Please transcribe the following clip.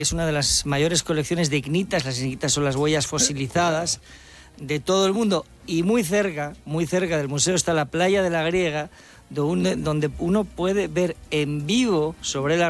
Es una de las mayores colecciones de ignitas. Las ignitas son las huellas fosilizadas de todo el mundo. Y muy cerca del museo está la playa de la Griega, donde uno puede ver en vivo sobre la